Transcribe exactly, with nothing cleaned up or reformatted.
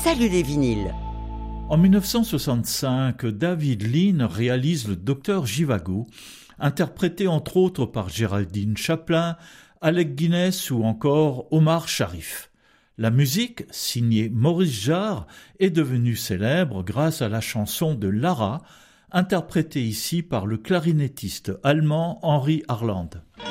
Salut les vinyles. En dix-neuf cent soixante-cinq, David Lean réalise le Docteur Zhivago, interprété entre autres par Géraldine Chaplin, Alec Guinness ou encore Omar Sharif. La musique, signée Maurice Jarre, est devenue célèbre grâce à la chanson de Lara, interprétée ici par le clarinettiste allemand Henry Harland.